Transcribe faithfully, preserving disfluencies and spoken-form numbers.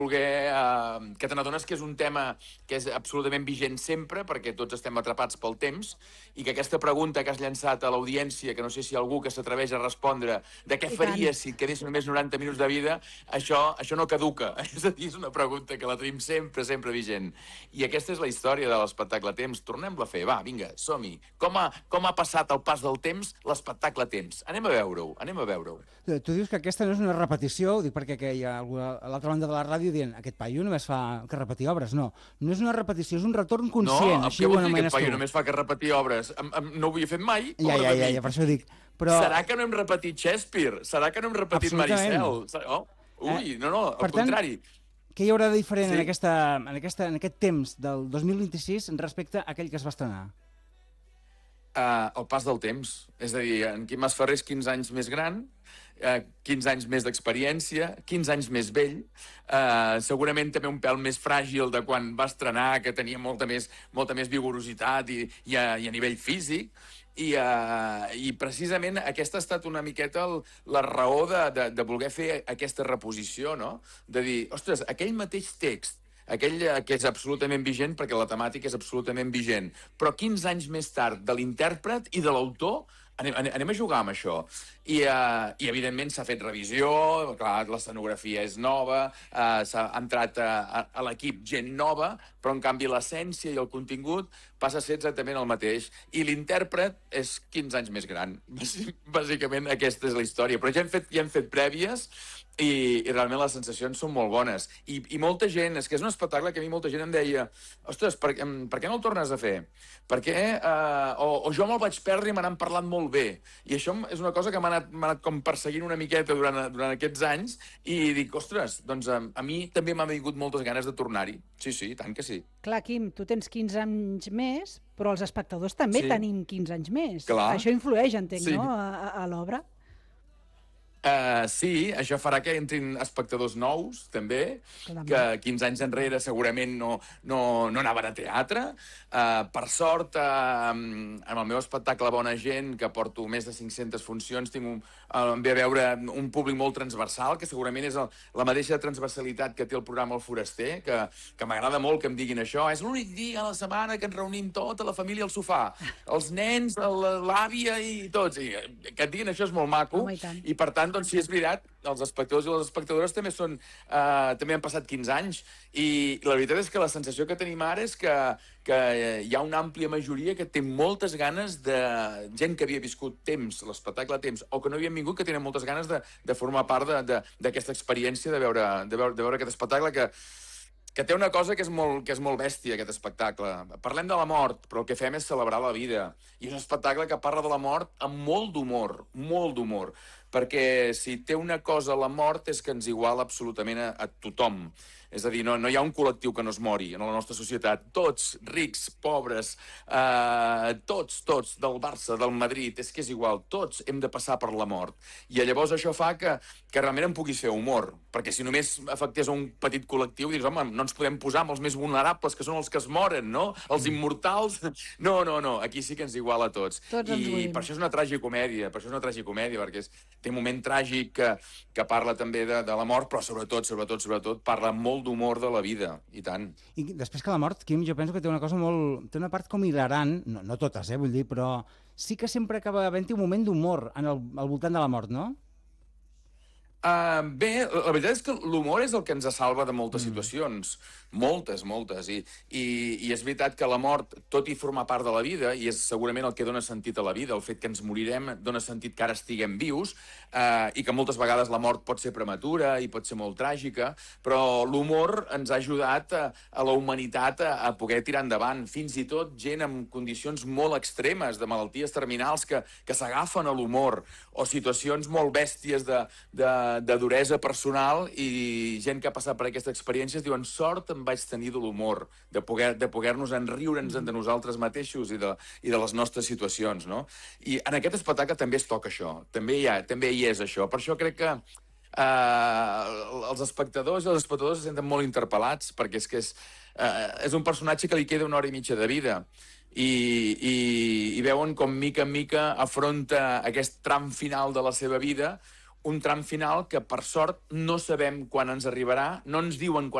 voler, eh, que te n'adones que és un tema que és absolutament vigent sempre, perquè tots estem atrapats pel temps, i que aquesta pregunta que has llançat a l'audiència, que no sé si algú que s'atreveix a respondre de què I tant. faries si et quedessin només noranta minuts de vida, això, això no caduca. És a dir, és una pregunta que la tenim sempre, sempre vigent. I aquesta és la història de l'espectacle Temps. Tornem-la a fer. Va, vinga, som-hi. Com ha, com ha passat el pas del temps l'espectacle Temps? Anem a veure-ho, anem a veure-ho. Tu dius que aquesta no és una repetició, ho dic perquè que hi ha algú a l'altra banda de la ràdio dient aquest paio només fa que repetir obres. No, no és una repetició, és un retorn conscient, no, així ho què vol dir que anomenes el paio tu. només fa que repetir obres? Em, em, no ho havia fet mai? Ja, ja, ja, ja, per això dic. Però... Serà que no hem repetit Shakespeare? Serà que no hem repetit Maricel? Oh, ui, no, no, al per tant, contrari. Què hi haurà de diferent Sí. en, aquesta, en, aquesta, en aquest temps del dos mil vint-i-sis respecte a aquell que es va estrenar? Uh, el pas del temps. És a dir, en Quim Masferrer és quinze anys més gran, uh, quinze anys més d'experiència, quinze anys més vell, uh, segurament també un pèl més fràgil de quan va estrenar, que tenia molta més, molta més vigorositat i, i, a, i a nivell físic, i, uh, i precisament aquesta ha estat una miqueta el, la raó de, de, de voler fer aquesta reposició, no? De dir, ostres, aquell mateix text, aquell que és absolutament vigent perquè la temàtica és absolutament vigent, però quinze anys més tard de l'intèrpret i de l'autor anem, anem a jugar amb això. I, uh, i evidentment s'ha fet revisió, clar, l'escenografia és nova, uh, s'ha entrat a, a, a l'equip gent nova, però en canvi l'essència i el contingut passa a ser exactament el mateix. I l'intèrpret és quinze anys més gran. Bàsicament aquesta és la història. Però ja hem fet, ja hem fet prèvies i, i realment les sensacions són molt bones. I, I molta gent, és que és un espectacle que a mi molta gent em deia ostres, per, per què no el tornes a fer? Perquè, uh, o, o jo me'l vaig perdre i me n'han parlat molt bé. I això és una cosa que m'ha anat, m'ha anat com perseguint una miqueta durant, durant aquests anys i dic, ostres, doncs a, a mi també m'ha vingut moltes ganes de tornar-hi. Sí, sí, tant que sí. Clar, Quim, tu tens quinze anys més, però els espectadors també Sí. tenim quinze anys més. Clar. Això influeix, entenc, Sí. no?, a, a l'obra. Uh, sí, això farà que entrin espectadors nous, també, Clar. que quinze anys enrere segurament no, no, no anaven a teatre. Uh, per sort, uh, amb el meu espectacle Bona Gent, que porto més de cinc-centes funcions, tinc un, uh, em ve a veure un públic molt transversal, que segurament és el, la mateixa transversalitat que té el programa El Foraster, que, que m'agrada molt que em diguin això. És l'únic dia a la setmana que ens reunim tota la família al sofà. Els nens, l'àvia i tots. I que et diguin això és molt maco. Home, i tant. I per tant, doncs, si és veritat, els espectadors i les espectadores també són, uh, també han passat quinze anys i la veritat és que la sensació que tenim ara és que, que hi ha una àmplia majoria que té moltes ganes de gent que havia viscut temps, l'espectacle Temps, o que no havien vingut, que tenen moltes ganes de, de formar part d'aquesta experiència de veure, de, veure, de veure aquest espectacle que que té una cosa que és, molt, que és molt bèstia, aquest espectacle. Parlem de la mort, però el que fem és celebrar la vida. I és un espectacle que parla de la mort amb molt d'humor, molt d'humor, perquè si té una cosa la mort és que ens iguala absolutament a, a tothom. És a dir, no, no hi ha un col·lectiu que no es mori en la nostra societat. Tots, rics, pobres, eh, tots, tots, del Barça, del Madrid, és que és igual, tots hem de passar per la mort. I llavors això fa que, que realment em puguis fer humor, perquè si només afectés a un petit col·lectiu, dius, home, no ens podem posar amb els més vulnerables, que són els que es moren, no? Els immortals. No, no, no, aquí sí que ens iguala a tots. Tots ens I morim. per això és una tragicomèdia, per això és una tragicomèdia, perquè és, té un moment tràgic que, que parla també de, de la mort, però sobretot, sobretot, sobretot, parla molt d'humor de la vida, i tant. I després que la mort, Quim, jo penso que té una cosa molt... té una part com hilarant, no, no totes, eh, vull dir, però sí que sempre acaba havent-hi un moment d'humor en el, al voltant de la mort, no? Uh, bé, la veritat és que l'humor és el que ens salva de moltes mm. situacions, moltes, moltes, i, i, i és veritat que la mort, tot i formar part de la vida, i és segurament el que dona sentit a la vida, el fet que ens morirem dona sentit que ara estiguem vius, uh, i que moltes vegades la mort pot ser prematura i pot ser molt tràgica, però l'humor ens ha ajudat a, a la humanitat a, a poder tirar endavant, fins i tot gent amb condicions molt extremes, de malalties terminals, que, que s'agafen a l'humor, o situacions molt bèsties de, de de duresa personal, i gent que ha passat per aquesta experiència es diuen sort em vaig tenir de l'humor, de poder de poder-nos enriure'ns de nosaltres mateixos i de, i de les nostres situacions, no? I en aquest espectacle també es toca això, també hi, ha, també hi és això, per això crec que uh, els espectadors i els espectadors se senten molt interpel·lats, perquè és que és, uh, és un personatge que li queda una hora i mitja de vida, i, i, i veuen com mica en mica afronta aquest tram final de la seva vida, un tram final que, per sort, no sabem quan ens arribarà, no ens diuen quan